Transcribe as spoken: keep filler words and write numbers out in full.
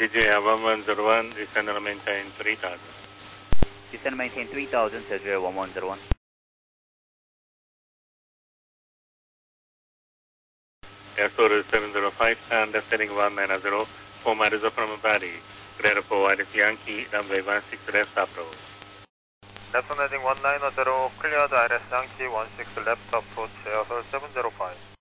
D J I one one zero one, descend and maintain three thousand. Descend and maintain three thousand, D J I one one zero one. Airport is seven zero five, and descending one nine zero, four miles from Bari. Clear for White Yankee, runway one six left approach. Left landing one nine zero, cleared I R S Yankee one six left approach, Airport seven zero five.